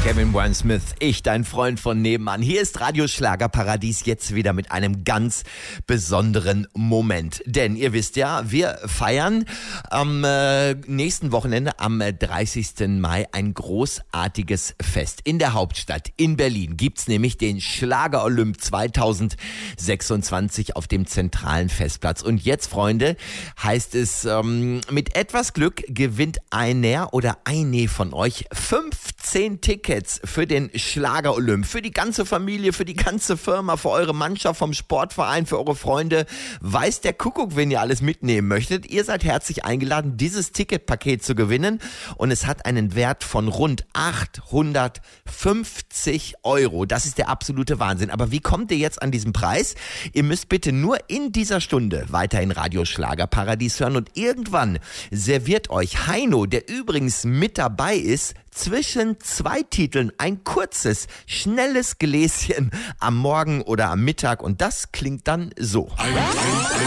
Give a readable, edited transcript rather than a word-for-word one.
Kevin Warren-Smith, ich, dein Freund von nebenan. Hier ist Radio Schlagerparadies jetzt wieder mit einem ganz besonderen Moment. Denn ihr wisst ja, wir feiern am nächsten Wochenende, am 30. Mai, ein großartiges Fest. In der Hauptstadt, in Berlin, gibt's nämlich den Schlager-Olymp 2026 auf dem zentralen Festplatz. Und jetzt, Freunde, heißt es, mit etwas Glück gewinnt einer oder eine von euch 15 Tickets für den Schlager-Olymp, für die ganze Familie, für die ganze Firma, für eure Mannschaft, vom Sportverein, für eure Freunde. Weiß der Kuckuck, wen ihr alles mitnehmen möchtet. Ihr seid herzlich eingeladen, dieses Ticketpaket zu gewinnen, und es hat einen Wert von rund 850 €. Das ist der absolute Wahnsinn. Aber wie kommt ihr jetzt an diesen Preis? Ihr müsst bitte nur in dieser Stunde weiterhin Radio Schlagerparadies hören, und irgendwann serviert euch Heino, der übrigens mit dabei ist, zwischen zwei Titeln ein kurzes, schnelles Gläschen am Morgen oder am Mittag, und das klingt dann so.